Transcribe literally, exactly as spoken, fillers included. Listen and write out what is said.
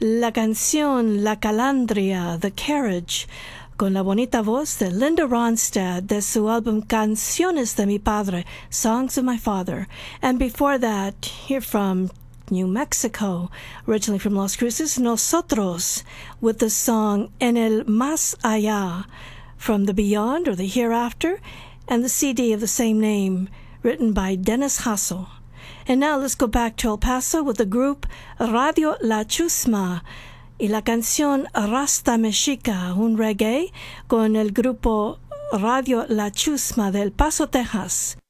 la canción La Calandria, The Carriage, con la bonita voz de Linda Ronstadt de su álbum Canciones de mi Padre, Songs of My Father. And before that, here from New Mexico, originally from Las Cruces, Nosotros, with the song En el Más Allá, from the Beyond or the Hereafter, and the C D of the same name, written by Dennis Hassel. And now let's go back to El Paso with the group Radio La Chusma y la canción Rasta Mexica, un reggae con el grupo Radio La Chusma del Paso, Texas.